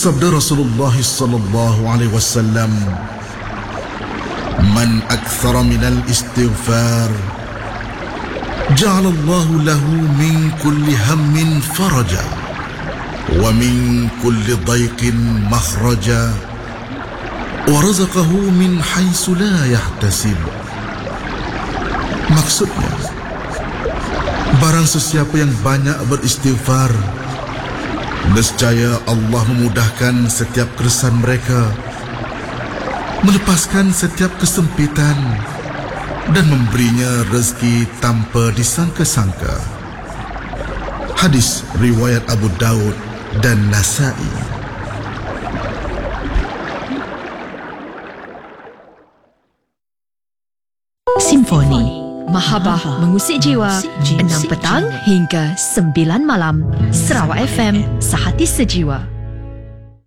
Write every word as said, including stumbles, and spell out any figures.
Sabda Rasulullah sallallahu alaihi wasallam, "Man akthara minal istighfar, ja'alallahu lahu min kulli hammin faraja, wa min kulli dayqin makhraja, wa razaqahu min haitsu la yahtasib." Maksudnya, barang sesiapa yang banyak beristighfar, nescaya Allah memudahkan setiap keresahan mereka, melepaskan setiap kesempitan, dan memberinya rezeki tanpa disangka-sangka. Hadis riwayat Abu Daud dan Nasa'i. Simfoni Mahabah mengusik jiwa, enam petang hingga sembilan malam. Sarawak F M, sehati sejiwa.